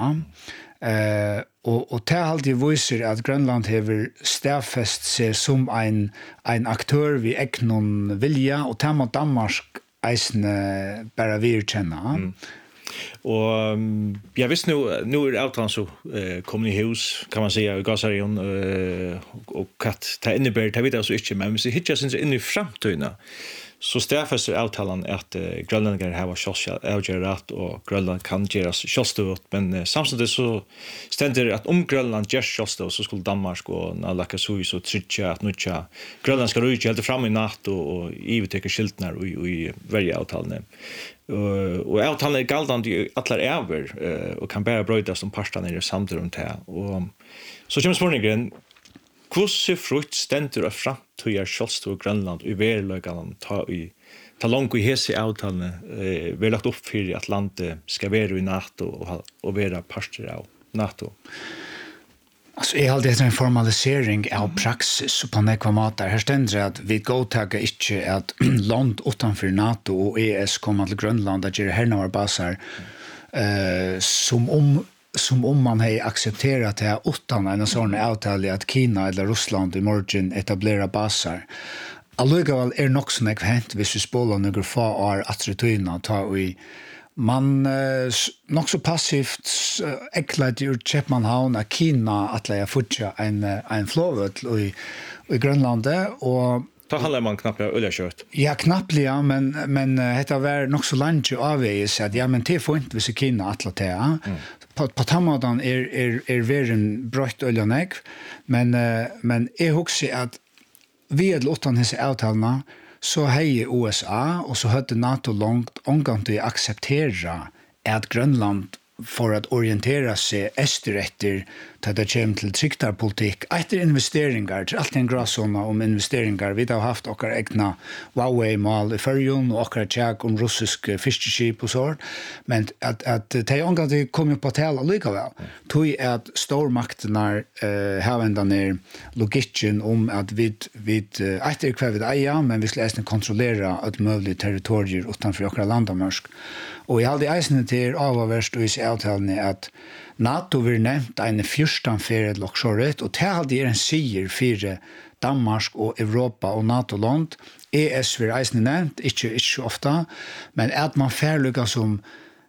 Og det alltid viser at Grønland hever stafest seg som en aktør vi ikke noen vilja, og det må Danmark eisene bare virkjenne. Og jeg visste nå avtalen så kommet i hus, kan man säga, i Gassarion, og hva det innebærer, det vet jeg altså ikke, men hvis jeg hittar synes inn i fremtøyene, så stafester avtalen at grønlandere har avgjør rett, og Grønland kan gjøres kjølstøvått, men samtidig så stender at om Grønland gjør kjølstøvått, så skulle Danmark og Nalakasui så trykke at nødja Grønland skal rydde helt frem i natt og ivetekke skiltene i verje avtalene. Og avtalen er galdende i atler over, og kan bare brøydes om partene er samtidig om det. Og så kommer spørningen, hvordan frukt stender og fremtøyer kjølstøv Grønland i verløkene ta langt i hese avtalene vi har lagt opp for at landet skal være i NATO og være parter av NATO? Altså, jeg har alltid en formalisering av praksis på nekva måter. Her stender at vi godtaker ikke at land utenfor NATO og ES kommer til Grønland og gjør hernavare baser som om man har accepterat det utan en sån avtale at Kina eller Russland i morgen etablerer baser. Allikevel er nok sånn jeg hent hvis vi spåler noen få år at returene tar i man nok så passivt eklet ur Kjepmanhavn av Kina at jeg fortsatt en flåvet i Grønlandet og Da handlar man knappt om öljekött. Ja, knappt, ja, men det var nog så långt avvägs att ja, men det får inte visa Kina att det. På tammadan är världen brött öljanäck, men jag husker att vi hade låtit dessa avtalna så hej USA och så hade NATO långt omgång till att acceptera att Grönland för att orientera sig efter till det kommer till trycktarpolitik efter investeringar till allt en gråzona om investeringar. Vi har haft våra egna Huawei-mål i Färjön och våra tjäk om russisk fiskeskip och så. Men att det är omgång det kommer på tal allikevel. Tog att stormakterna har ända ner logiken om att vi efter kvar vid eja, men vi ska även kontrollera att möjligt territorier utanför våra landamörsk. Och jag hade eisen till avvärst och i avtalen att NATO vil nevnt en 14 ferie loksoret, og det hadde en sier for Danmark og Europa og NATO-land. ES vil eisen nevnt, ikke ofta, men at man færlugger som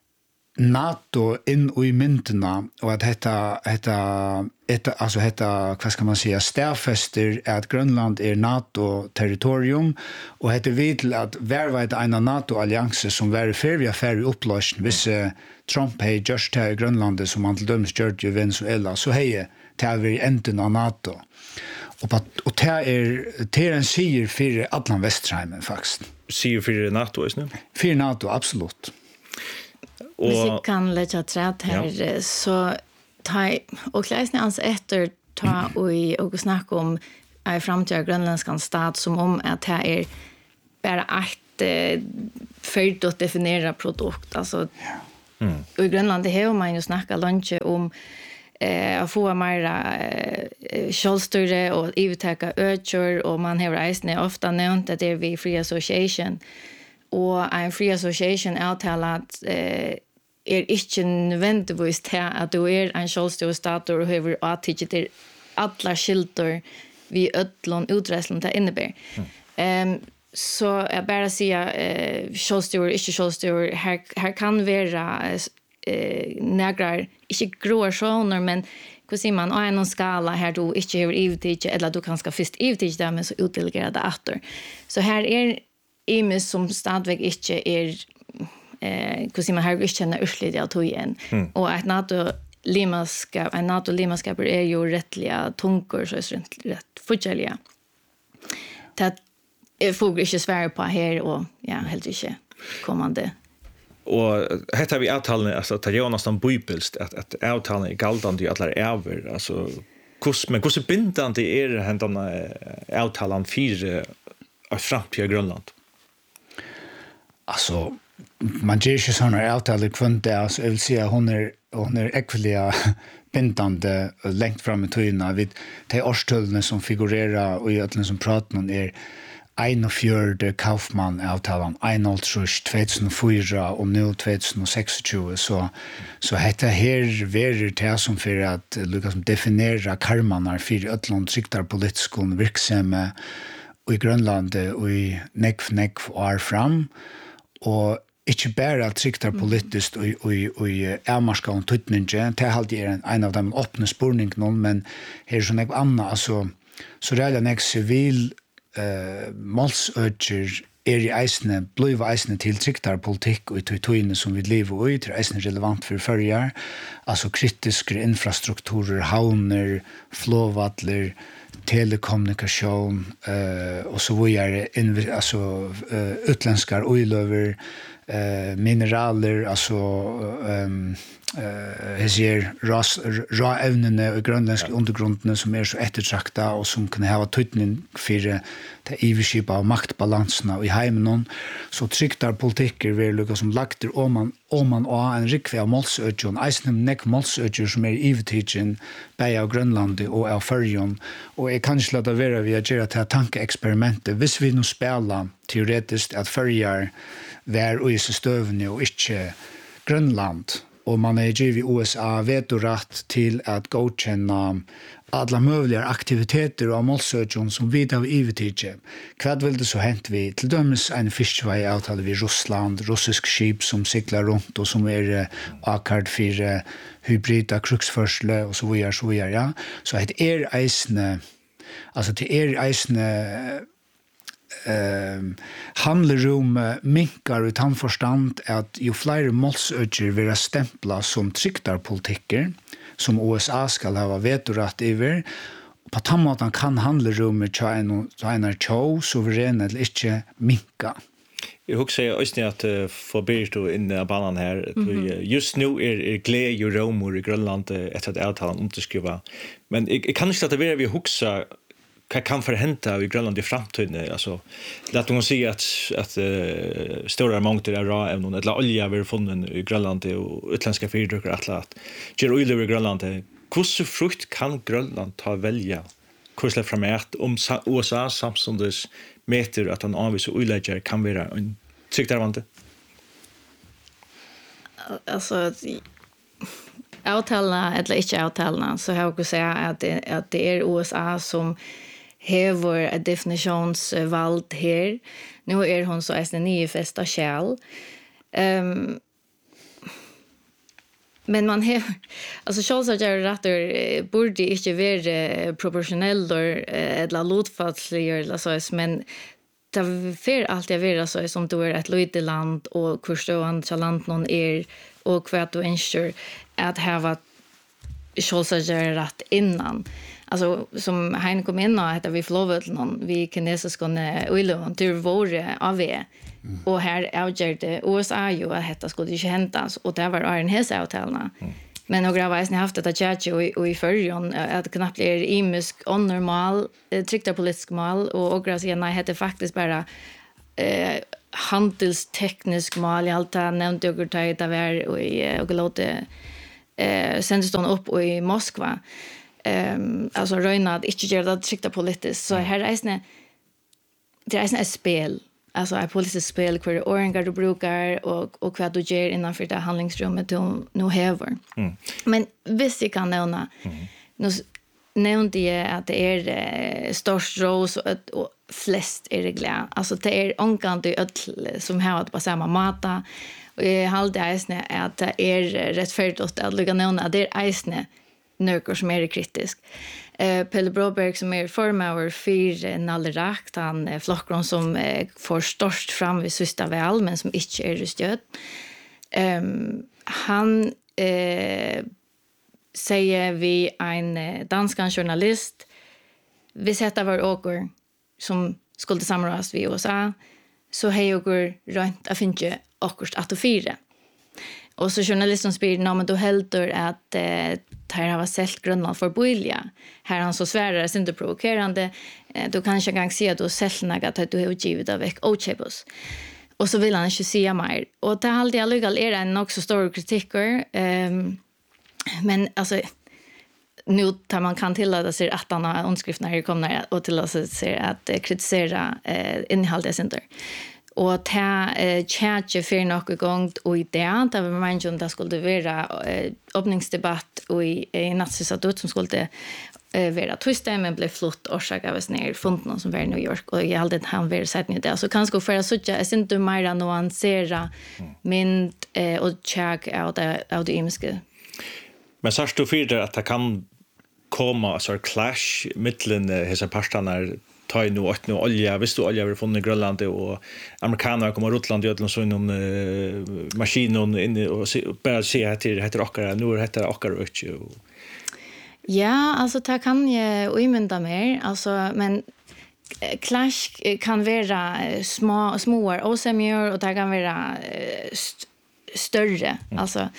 NATO inn i myndene, og at hetta, hva skal man säga, stafester at Grønland er NATO-territorium, og hetta vidt at vervet en av NATO-allianse som var ferdig affær i oppløsning, hvis Trump har gjort det i Grønlandet som han til dømes gjør i Venezuela, så har det vært enden av NATO. Og det er en sier for Atlant Vestheimen, faktisk. Sier for NATO, ikke det? For NATO, absolutt. Hvis jeg kan legge træt her, så og kleisene hans etter ta og snakke om en framtida grönländsk stat som om att det är bara ett färdigt att definiera produkt. Alltså, och i Grönland det har man ju snackat lunch om att få mer självstyre och utöka ökör och man har reisne ofta nämnt att det är vi Free Association och en Free Association avtalat är inte nödvändigtvis till att du är en självstyre stat och har åtgärder till alla skilter vi ödlon uträslan det innebär. Så jag bara säger självstyre, inte självstyre, här kan vara några, inte gråzoner, men hur säger man, har en skala här du inte har ivtid eller du kanske först ivtid där men så utdelegerar det åter. Så här är imis som stadväg inte är hur säger man, här inte känner ursliga tog igen. Och att NATO-limaskap är ju rättliga tunkor så är det rätt fortsättliga. Det får inte svära på här och helt inte kommande. Och heter vi avtalen alltså att det är nästan bibelskt att avtalen är galdande i alla över alltså hur bindande är händarna avtalen för framtida Grönland. Alltså man ger ju såna avtal kvante alltså jag vill säga hon är ekviliga bindande längt fram i tiden vid de årstölden som figurerar i ödlen som pratar om är 41 Kaufmann avtalan 2004 och nu 2026 så heter här verer det som för att lyckas definiera karmanar för ödland siktar politisk verksamhet i Grönland och i nekv år fram och inte bara att siktar politiskt och i ärmarska och tutningen det är en av de öppna spårningarna men här är så nekv annan alltså så det är nek civil målsöker i eisne, bliva eisne til triktarpolitikk og i tøytøyene som vi lever i, til eisne relevant for førjar, altså kritiske infrastrukturer, havner, flåvattler, telekommunikasjon, og så videre, altså utländskar oilöver, mineraler, alltså ra-evnene og grønlandske undergrunnene som så ettertrakta og som kan ha tøytning for det iverskipa av maktbalansene i heimen. Så tryktar politikker vil lukka som lagt om man og en rikve av målsøtjon, eisen nek målsøtjon som ivertidjen bei av Grønlandet og av Førjon. Og jeg kan ikke lade være vi gjøre til tankeeksperimentet. Hvis vi nå spela teoretisk at Førjar vær og i støvende og ikke Grønland, og man givet USA vetorätt till att godkänna alla möjliga aktiviteter och målsökjon som vi har ivetidje. Vad vill det så hänt vi? Till dömes en fiskevej-avtal vid Russland, russisk skip som cyklar runt och som akard för hybrida kruksförsle och så vidare, ja. Så det eisne, alltså det eisne handler om minkar ut han forstand at jo flere målsøker vil stempla som tryktarpolitikker som USA skal ha vetorätt over på den måten kan handle om en tjå suverene eller ikke minka. Jag husker också att få Birgit in i banan här. Just nu är glädje och romor i Grönland efter att avtalen underskriva. Men jag kan inte att vi huxar vad kan förhända i Grönland i framtiden alltså låt oss säga att stora mängder av ra-ämnen eller olja vi har funnit i Grönland och utländska företag att ger olja i Grönland hur frukt kan Grönland ta välja hur släpp framåt om USA samstundes mäter att en avvis olja kan vara en trycktarvante alltså avtalna eller inte avtalna så har jag säga att det är USA som hever ett definitionsvald här. Nu är hon så att ni festa själ. Men man har alltså självklart rätter borde inte vara proportionell eller lotfatslig eller så men det för allt jag vill så som då är ett litet land och kurstående så land någon och kvart och ensure att ha självklart rätt innan. Alltså som han kom in och att vi flövat någon vi kinesiska oilön till våre av och här avgjorde USA ju att detta skulle inte hända och det var en hälsoavtalna Men några har ni haft ett chat och i förrjon att knappt blir imisk onormal tryckta politisk mål och några säger nej heter faktiskt bara handelsteknisk mål i allt nämnt jag tar det var och låter sänds de upp i Moskva. Alltså röjnad inte gör det tryckta politiskt så här det är ett spel. Alltså ett politiskt spel för orangar du brukar och vad du gör innanför det handlingsrummet du nu häver. Men visst jag kan nämna nu nämnde jag att det är störst ros och flest är det glad. Alltså det är onkant som har på samma mata och jag hade äsne att det är rättfärdigt att lycka nämna att det är äsne nöker som är kritisk. Pelle Broberg som är formöver för Nallerakt, han flockron som får störst fram vid sista väl men som inte är stöd. Han säger vi en dansk journalist vi sätter var åker som skulle samrådas vid USA så hej åker runt att finna akkurat att och fyra. Och så journalisten spyr, men då heldur att här har sällt Grönland för boilja. Här han så svärare, så inte provokerande. Då kanske jag kan se att du sällt att du har givet av veck ochebus. Och så vill han inte säga mer. Och det har alltid allugal är en också stor kritiker. Men alltså nu tar man kan tillåta sig att han har omskrifterna här kommer och tillåta sig att kritisera innehållet center. Och ta chatje för några gång och i det där var man ju att det skulle vara öppningsdebatt och i nattsatt som skulle vara twisted men blev flott orsak av ner funden som var i New York och jag hade han var sett ni där så kanske för att så jag inte mer nuansera men och check out det imiske. Men så står för att det kan komma så clash mellan dessa parterna ta nu åt nu olja visst du olja har funnit i Grönland och amerikaner kommer Rutland i ödlan så inom maskinen in och bara se att det heter åkare nu heter åkare och ja alltså det kan jag imynda mer alltså men clash kan vara små osemjör och det kan vara större alltså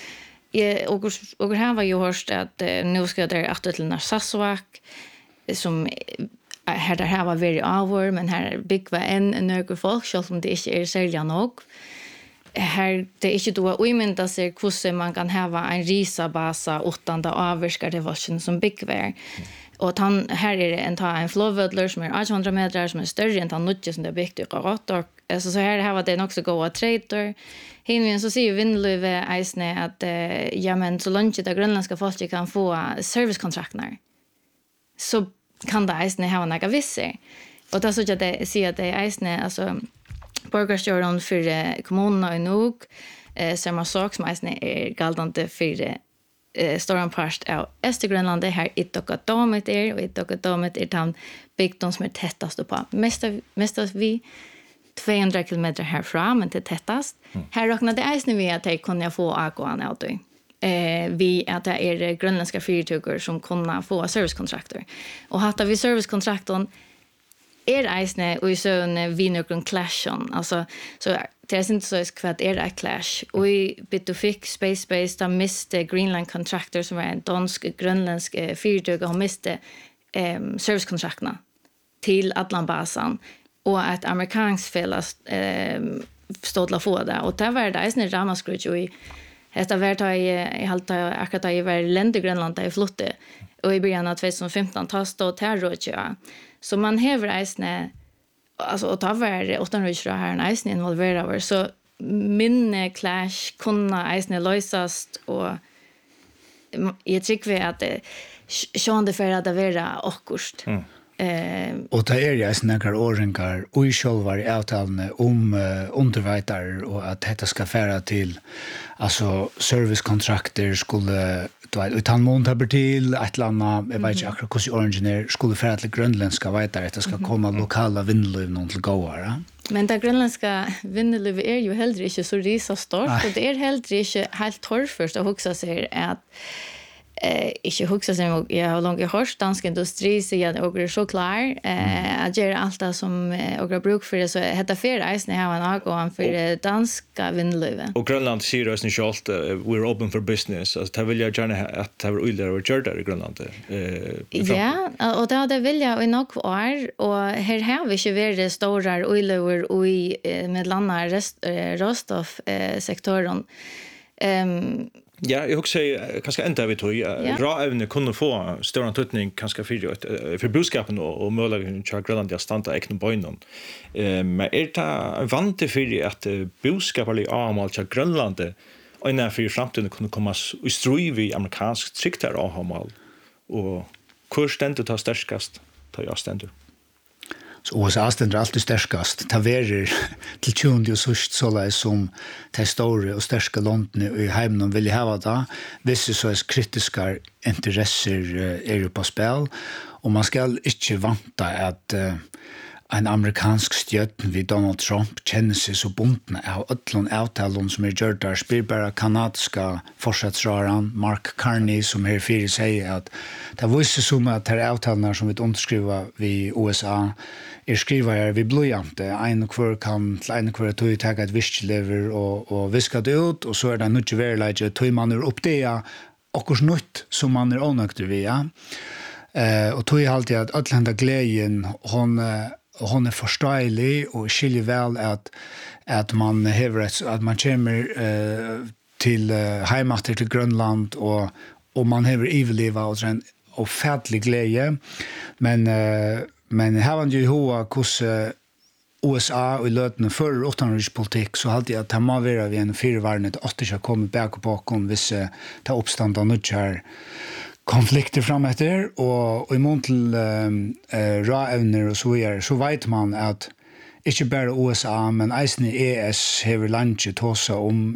och här var ju hörst att nu ska det att till Narsaswak som här var very hour men här big var en några folk som det inte är sälja nog här det är inte då omynda sig hur man kan ha en risabasa åttande avskar det var som big var och han här är det en flowödler som är 800 meter som är större än han nutje som det byggt och rotor alltså så här var det också gå att trader hinner så ser Vindlöve Eisne att ja men så långt det grönländska folket kan få servicekontrakter så kan det eisne ha några visser. Och då så att det ser att det eisne alltså borgarstjärnan för kommunerna i nog samma sak som eisne är galdande för stora part av Östergrönland här i Tokatomet och i Tokatomet är den bygden som är tättast på. Mest av vi 200 kilometer härifrån men det tättast. Här räknade eisne vi att det kunde få AKN auto. Vi att det är grönländska företagare som kunna få servicekontrakter. Och hatta vi servicekontrakten är isne och så en vinnergrund clashon. Alltså så det är inte så kvart är det clash. Och vi bytte fick space där miste Greenland contractor som var en dansk grönländsk företag och miste servicekontrakterna till Atlanbasan och ett amerikanskt fel stod la få det och det var det isne ramaskruj och Hetta var i halta akkurat i var länder Grönland i flotte och i början av 2015 tas då terrortjö. Så man häver eisne alltså och ta var 800 här eisne involverade så minne clash kunna eisne lösas och jag tycker att det sjönde för att det vara akkurst. Och det är ju några åringar och i själva i avtalen om undervätare och att detta ska färra till alltså servicekontrakter skulle då utan montaber till ett landa jag vet inte akkurat hur originer skulle färra till grönländska vätare att det ska komma lokala vindlöv någon till gåare. Men det grönländska vindlöv är ju heller inte så risa stort och det är heller inte helt torrt först att huxa sig att ikke husker som jeg har langt hørt dansk industri, så jeg er så klar. Jeg gjør alt det som jeg har bruk for det, så heter fer eisen jeg har en avgående for danska vindløyve. Og Grønland sier også ikke alt, we're open for business. Altså, det vil jeg gjerne at det var uildere og gjør der i Grønland. Ja, og det vil jeg i nok år, og her har vi ikke vært store uildøver i med landet Rostov-sektoren. Ja, jag också säger kanske ända vi tog råevne kunde få större tutning kanske för boskapen och möjligen att Grönland jag stanna ekna boinon. Men är det vant för att boskapali amal till Grönland och när för framtiden kunde komma i strid vid amerikansk tryckter amal och kurs ständer ta starkast ta jag ständer. Så USA ständer alltid starkast. Det verer til 20 og sørst såleis som de store og sterske landene i heimen vil ha det. Visse så kritiske interesser er på spill, og man skal ikke vante at en amerikansk stjøtten vid Donald Trump kjenner seg så bunden av ødlån avtalen som gjør der, spyr bare kanadiske fortsettsraren Mark Carney som her fyrir sier at det viser som at det avtalene som vi underskriver vid USA skriver vi blodjante, en hver kan til en hver tog takke et viskelever og viske det ut, og så det nødt verleidje, tog man opp det akkurat nytt som man ånøkter via. Og tog alltid at ødlende gleden, hon forståelig og skiljer vel at man hever at man kommer til heimater til Grønland og man hever iveliva og en offentlig glede, men her var det jo hos USA og i løtene før utenrikspolitikk, så alltid at det må være ved en firevarnet at det ikke kommer bak og bakom hvis det oppstand av nødkjær konflikter frametter, og i mån til råevner og så videre, så vet man at ikke bare USA, men eisen i ES hever landet tåse om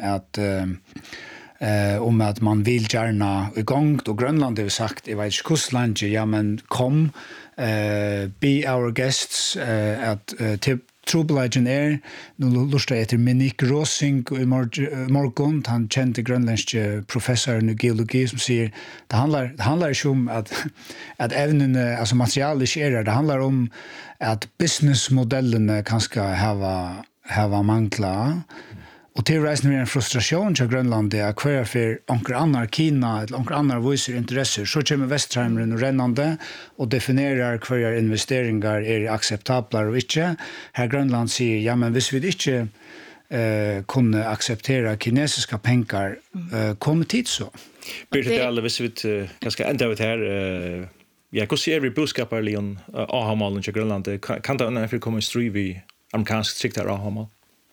at man vil gjerne i gang, og Grønland har sagt, jeg vet ikke hvordan landet, ja, men kom, be our guests, at trobelagen nu lustar etter Minik Rosing i morgon, han kjente grønlandske professoren i geologi som sier, det handlar ikke om at evnene, altså materialet ikke det handlar om at businessmodellene kanskje hava mangla, og til reisen er en frustrasjon til Grønland at hver for onker annar Kina eller onker annar viser interesser, så kommer Vestreimeren og rennande og definerer hver investeringer akseptabler og ikke. Her Grønland sier, ja, men hvis vi ikke kunne akseptera kinesiska pengar, kommer tid så. Birte Dahle, hvis vi kanskje enda ut her, ja, hvordan ser vi budskapet Leon A-hamalen til Grønland? Kan det enda komme i strid ved amerikansk tryggter A-hamal?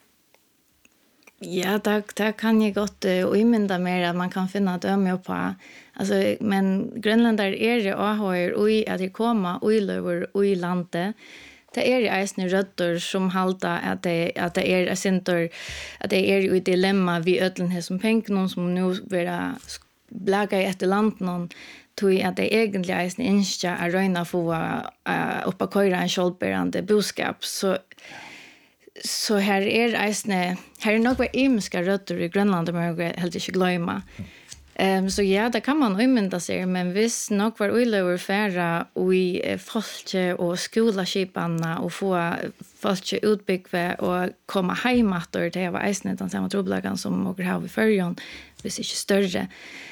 Ja, det kan jag gott imynda mer att man kan finna döme på. Alltså, men grönländare det avhör och att det komma och löver i landet. Det ju eisne rötter som halta att det center att det ju ett dilemma vi ödlenhet som pengar som nu vara blaga i ett land någon tog att det egentligen eisne inte är röna få uppa köra en skålbärande boskap så här eisne här nog var imska rötter i Grönland men jag helt inte glömma. Så ja, det kan man umynda sig, men hvis nok var uiløver færa og i folke og skolaskipanna og få folke utbyggve og komme heimatter til jeg var eisne den samme trobelagan som åker har i førjon, hvis ikke større.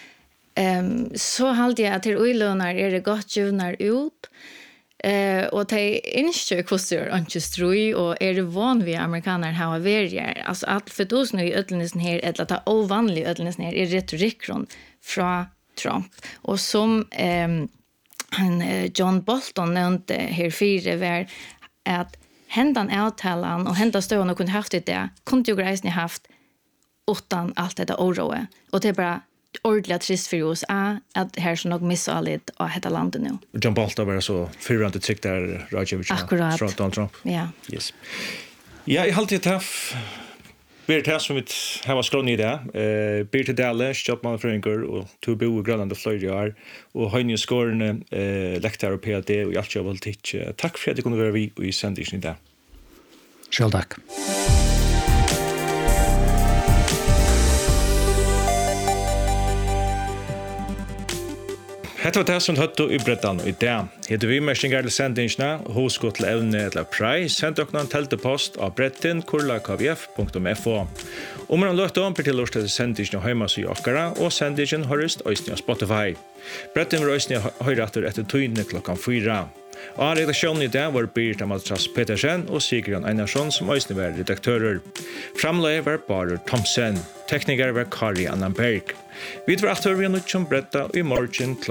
Så halte jeg at til uiløvnar det godt juvnar ut, og de innskjør hvordan ikke strøy, og det van vi amerikaner har vært. Altså, at for tusen i ødelnesen her, eller at det ovanlige ødelnesen her, retorikken fra Trump. Og som John Bolton nevnte her fire, var at hendan avtalen og hendan støvende kunne haft det, kunne jo greisene haft utan alt dette oroet. Og det bare ordentligt trist för oss att här så nog missa lite av hela landet nu. John Bolton var så förrande tryck där Rajevich från Donald Trump. Ja. Yes. Ja, I alltid träff Birte som vi har skrån i det. Birte Dahle, jobbmannafrøyngur og to bo i Grønland og flere år. Og Høyne Skårene, lektor og PhD og alt jobbpolitikk. Takk for at du kunne være vi i sendingen i dag. Selv takk. Hetta var det som høttu i brettan i dag. Heter vi mestingar til sendingsna, hoskott til evne eller prei, send okna en teltepost av brettin@kvf.fo. Om man løtt om til lort til sendingsna heimas i okkara, og sendingen høyrest òsni av Spotify. Brettin var òsni høyrater etter tøyne klokkan 4. Og av redaksjonen i dag var Birta Matras Petersen og Sigrid Einarsson som òsni var redaktører. Framleie var Barer Thomsen. Tekniker var Kari Annanberg. Vi var aktor vi har nødt som bretta i morgen